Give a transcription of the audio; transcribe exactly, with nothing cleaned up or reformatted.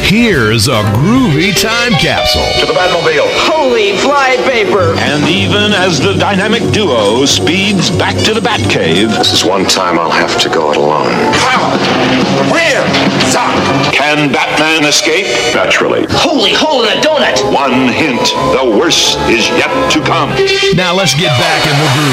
Here's a groovy time capsule. To the Batmobile. Holy fly paper. And even as the dynamic duo speeds back to the Batcave, This is one time I'll have to go it alone. power, where, zap. Can Batman escape? Naturally. Holy hole in a donut. One hint, the worst is yet to come. Now let's get back in the groove.